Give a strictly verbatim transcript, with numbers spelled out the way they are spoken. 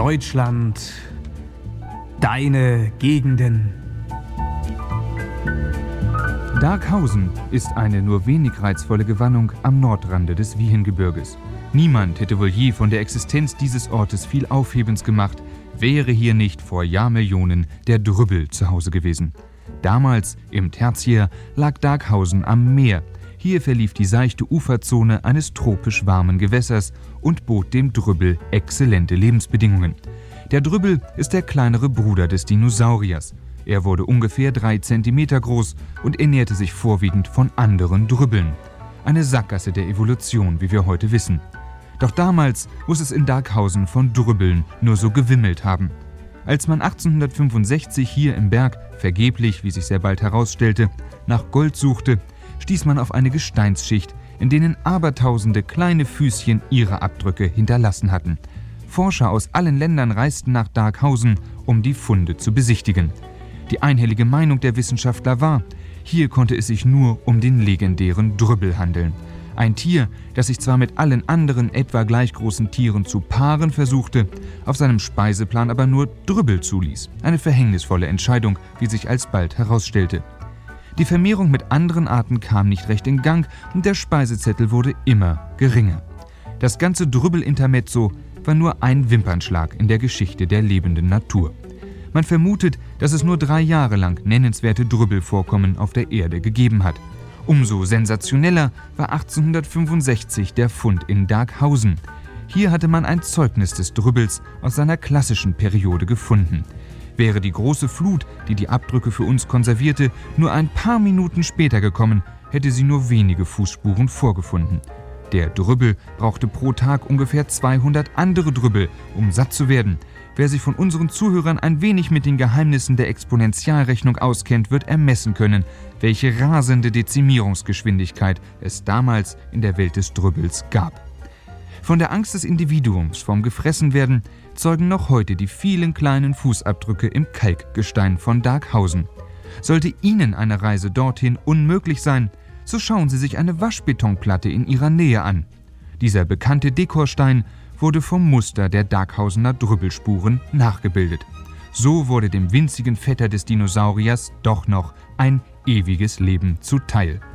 Deutschland, deine Gegenden. Darkhausen ist eine nur wenig reizvolle Gewannung am Nordrand des Wiehengebirges. Niemand hätte wohl je von der Existenz dieses Ortes viel Aufhebens gemacht, wäre hier nicht vor Jahrmillionen der Drübbel zu Hause gewesen. Damals, im Tertiär, lag Darkhausen am Meer. Hier verlief die seichte Uferzone eines tropisch warmen Gewässers und bot dem Drübbel exzellente Lebensbedingungen. Der Drübbel ist der kleinere Bruder des Dinosauriers. Er wurde ungefähr drei Zentimeter groß und ernährte sich vorwiegend von anderen Drübbeln. Eine Sackgasse der Evolution, wie wir heute wissen. Doch damals muss es in Darkhausen von Drübbeln nur so gewimmelt haben. Als man achtzehnhundertfünfundsechzig hier im Berg, vergeblich, wie sich sehr bald herausstellte, nach Gold suchte, stieß man auf eine Gesteinsschicht, in denen abertausende kleine Füßchen ihre Abdrücke hinterlassen hatten. Forscher aus allen Ländern reisten nach Darkhausen, um die Funde zu besichtigen. Die einhellige Meinung der Wissenschaftler war, hier konnte es sich nur um den legendären Drübbel handeln. Ein Tier, das sich zwar mit allen anderen etwa gleich großen Tieren zu paaren versuchte, auf seinem Speiseplan aber nur Drübbel zuließ. Eine verhängnisvolle Entscheidung, wie sich alsbald herausstellte. Die Vermehrung mit anderen Arten kam nicht recht in Gang und der Speisezettel wurde immer geringer. Das ganze Drübbel-Intermezzo war nur ein Wimpernschlag in der Geschichte der lebenden Natur. Man vermutet, dass es nur drei Jahre lang nennenswerte Drübbelvorkommen auf der Erde gegeben hat. Umso sensationeller war achtzehnhundertfünfundsechzig der Fund in Darkhausen. Hier hatte man ein Zeugnis des Drübbels aus seiner klassischen Periode gefunden. Wäre die große Flut, die die Abdrücke für uns konservierte, nur ein paar Minuten später gekommen, hätte sie nur wenige Fußspuren vorgefunden. Der Drübbel brauchte pro Tag ungefähr zweihundert andere Drübbel, um satt zu werden. Wer sich von unseren Zuhörern ein wenig mit den Geheimnissen der Exponentialrechnung auskennt, wird ermessen können, welche rasende Dezimierungsgeschwindigkeit es damals in der Welt des Drübbels gab. Von der Angst des Individuums vom Gefressenwerden zeugen noch heute die vielen kleinen Fußabdrücke im Kalkgestein von Darkhausen. Sollte Ihnen eine Reise dorthin unmöglich sein, so schauen Sie sich eine Waschbetonplatte in Ihrer Nähe an. Dieser bekannte Dekorstein wurde vom Muster der Darkhausener Drübbelspuren nachgebildet. So wurde dem winzigen Vetter des Dinosauriers doch noch ein ewiges Leben zuteil.